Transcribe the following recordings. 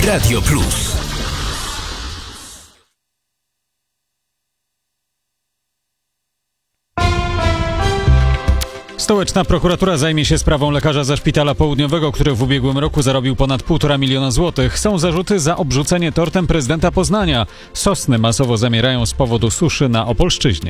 Radio Plus. Stołeczna prokuratura zajmie się sprawą lekarza ze Szpitala Południowego, który w ubiegłym roku zarobił ponad 1,5 miliona złotych. Są zarzuty za obrzucenie tortem prezydenta Poznania. Sosny masowo zamierają z powodu suszy na Opolszczyźnie.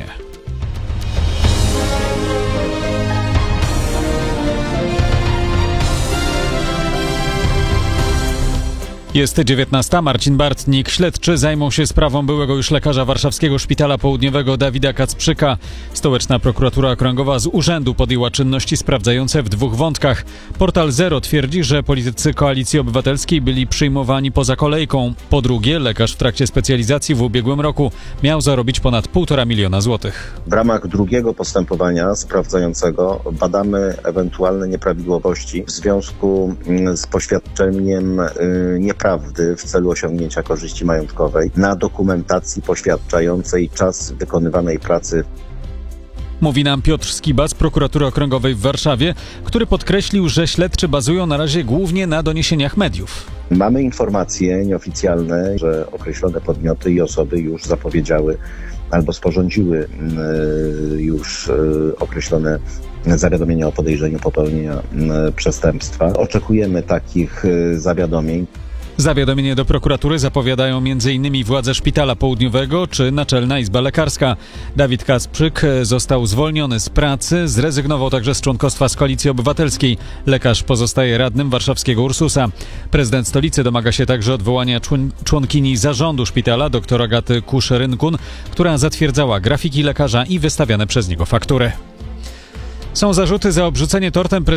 Jest 19. Marcin Bartnik. Śledczy zajmą się sprawą byłego już lekarza warszawskiego Szpitala Południowego Dawida Kacprzyka. Stołeczna prokuratura okręgowa z urzędu podjęła czynności sprawdzające w 2 wątkach. Portal Zero twierdzi, że politycy Koalicji Obywatelskiej byli przyjmowani poza kolejką. Po drugie, lekarz w trakcie specjalizacji w ubiegłym roku miał zarobić ponad 1,5 miliona złotych. W ramach drugiego postępowania sprawdzającego badamy ewentualne nieprawidłowości w związku z poświadczeniem nieprawdy w celu osiągnięcia korzyści majątkowej na dokumentacji poświadczającej czas wykonywanej pracy. Mówi nam Piotr Skiba z prokuratury okręgowej w Warszawie, który podkreślił, że śledczy bazują na razie głównie na doniesieniach mediów. Mamy informacje nieoficjalne, że określone podmioty i osoby już zapowiedziały albo sporządziły już określone zawiadomienia o podejrzeniu popełnienia przestępstwa. Oczekujemy takich zawiadomień. Zawiadomienie do prokuratury zapowiadają m.in. władze Szpitala Południowego czy Naczelna Izba Lekarska. Dawid Kacprzyk został zwolniony z pracy, zrezygnował także z członkostwa z Koalicji Obywatelskiej. Lekarz pozostaje radnym warszawskiego Ursusa. Prezydent stolicy domaga się także odwołania członkini zarządu szpitala, dr Agaty Kusz-Rynkun, która zatwierdzała grafiki lekarza i wystawiane przez niego faktury. Są zarzuty za obrzucenie tortem